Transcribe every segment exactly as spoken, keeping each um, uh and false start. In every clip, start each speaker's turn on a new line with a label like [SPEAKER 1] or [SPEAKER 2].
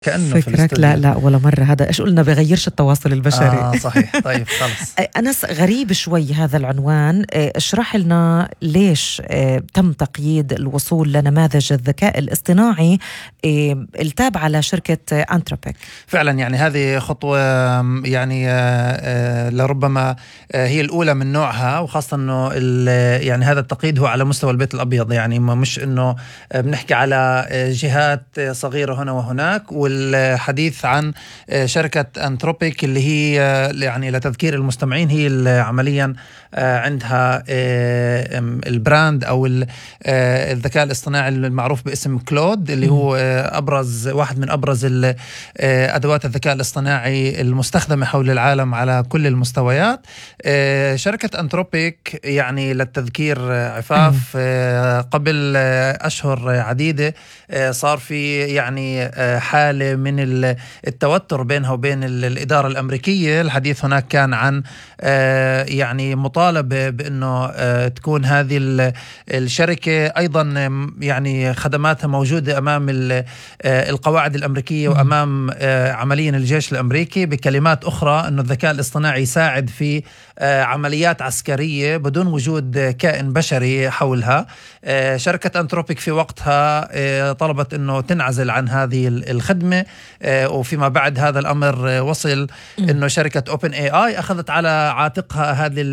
[SPEAKER 1] كأنه في
[SPEAKER 2] فكرك لا لا ولا مرة هذا إيش قلنا بغيرش التواصل البشري.
[SPEAKER 1] آه صحيح. طيب خلص.
[SPEAKER 2] أنس غريب شوي هذا العنوان، اشرح لنا ليش تم تقييد الوصول لنماذج الذكاء الاصطناعي التابعة لشركة أنتروبيك.
[SPEAKER 1] فعلا يعني هذه خطوة يعني لربما هي الأولى من نوعها، وخاصة أنه يعني هذا التقييد هو على مستوى البيت الأبيض، يعني مش أنه بنحكي على جهات صغيرة هنا وهناك. والحديث عن شركة أنتروبيك اللي هي يعني لتذكير المستمعين هي عمليا عندها البراند أو الذكاء الاصطناعي المعروف باسم كلود، اللي هو أبرز واحد من أبرز أدوات الذكاء الاصطناعي المستخدمة حول العالم على كل المستويات. شركة أنتروبيك يعني للتذكير عفاف قبل أشهر عديدة صار في يعني حالة من التوتر بينها وبين الإدارة الأمريكية. الحديث هناك كان عن يعني مطالبة بأنه تكون هذه الشركة أيضا يعني خدماتها موجودة أمام القواعد الأمريكية وأمام عمليا الجيش الأمريكي. بكلمات أخرى أنه الذكاء الاصطناعي يساعد في عمليات عسكرية بدون وجود كائن بشري حولها. شركة أنتروبيك في وقتها طلبت أنه تنعزل عن هذه الخدمة، وفيما بعد هذا الأمر وصل أنه شركة أوبن إيه آي أخذت على عاتقها هذه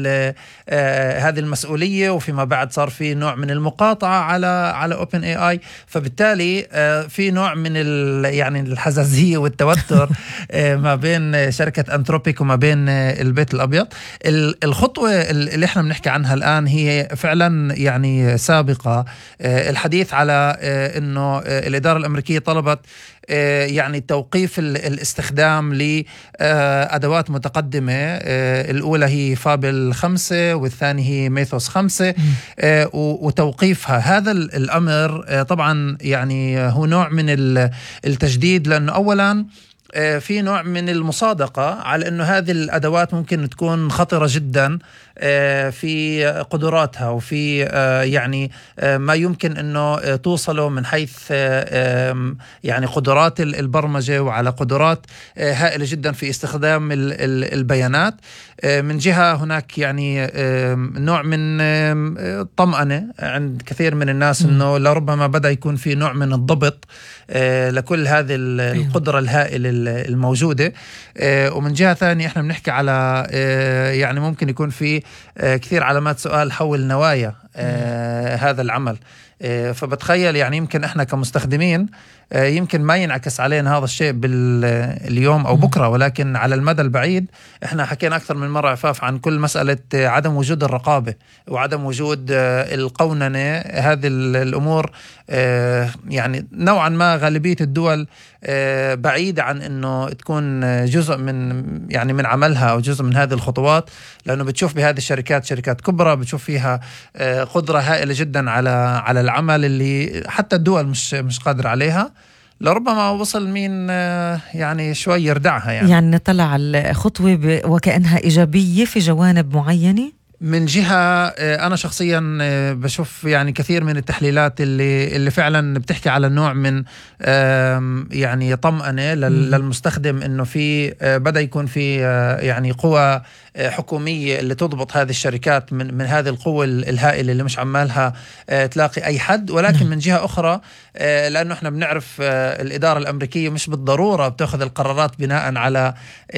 [SPEAKER 1] هذه المسؤولية، وفيما بعد صار في نوع من المقاطعة على على أوبن إيه آي. فبالتالي في نوع من يعني الحزازية والتوتر ما بين شركة أنتروبيك وما بين البيت الأبيض. الخطوة اللي احنا بنحكي عنها الآن هي فعلا يعني سابقة. الحديث على أنه الإدارة الأمريكية طلبت يعني توقيف الاستخدام لأدوات متقدمة. الأولى هي فابل خمسة والثانية هي ميثوس خمسة، وتوقيفها. هذا الأمر طبعا يعني هو نوع من التجديد، لأنه أولا في نوع من المصادقة على أنه هذه الأدوات ممكن تكون خطرة جدا في قدراتها وفي يعني ما يمكن أنه توصله من حيث يعني قدرات البرمجة وعلى قدرات هائلة جدا في استخدام البيانات. من جهة هناك يعني نوع من الطمأنة عند كثير من الناس أنه لربما بدأ يكون في نوع من الضبط لكل هذه القدرة الهائلة الموجودة. ومن جهة ثانية احنا بنحكي على يعني ممكن يكون في كثير علامات سؤال حول نوايا هذا العمل. فبتخيل يعني يمكن احنا كمستخدمين يمكن ما ينعكس علينا هذا الشيء باليوم أو بكرة، ولكن على المدى البعيد احنا حكينا أكثر من مرة عفاف عن كل مسألة عدم وجود الرقابة وعدم وجود القوننة. هذه الأمور يعني نوعا ما غالبية الدول بعيدة عن أنه تكون جزء من يعني من عملها أو جزء من هذه الخطوات، لأنه بتشوف بهذه الشركات شركات كبرى بتشوف فيها قدرة هائلة جدا على على العمل اللي حتى الدول مش مش قادر عليها. لربما وصل مين يعني شوي يردعها. يعني
[SPEAKER 2] يعني نطلع الخطوة وكأنها إيجابية في جوانب معينة.
[SPEAKER 1] من جهة أنا شخصيا بشوف يعني كثير من التحليلات اللي اللي فعلا بتحكي على نوع من يعني طمأنة للمستخدم، إنه في بدأ يكون في يعني قوى حكومية اللي تضبط هذه الشركات من من هذه القوة الهائلة اللي مش عمالها تلاقي أي حد. ولكن من جهة أخرى لأنه إحنا بنعرف الإدارة الأمريكية مش بالضرورة بتأخذ القرارات بناء على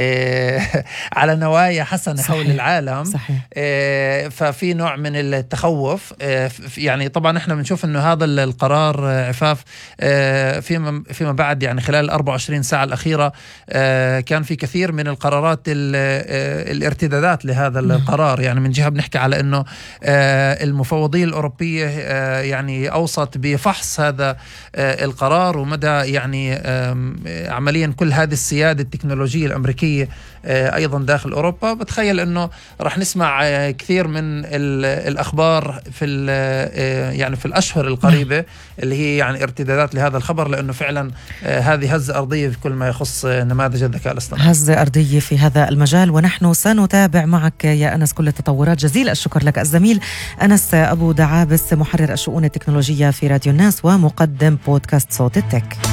[SPEAKER 1] على نوايا حسنة حول العالم.
[SPEAKER 2] صحيح.
[SPEAKER 1] ففي نوع من التخوف. يعني طبعا احنا بنشوف انه هذا القرار عفاف فيما فيما بعد يعني خلال الأربع وعشرين ساعة الأخيرة كان في كثير من القرارات الارتدادات لهذا القرار. يعني من جهة بنحكي على انه المفوضية الأوروبية يعني أوصت بفحص هذا القرار ومدى يعني عمليا كل هذه السيادة التكنولوجية الأمريكية أيضا داخل أوروبا. بتخيل أنه رح نسمع كثير من الأخبار في يعني في الأشهر القريبة اللي هي يعني ارتدادات لهذا الخبر، لأنه فعلا هذه هزة أرضية في كل ما يخص نماذج الذكاء الاصطناعي.
[SPEAKER 2] هزة أرضية في هذا المجال، ونحن سنتابع معك يا أنس كل التطورات. جزيل الشكر لك الزميل أنس أبو دعابس، محرر الشؤون التكنولوجية في راديو الناس ومقدم بودكاست صوت التك.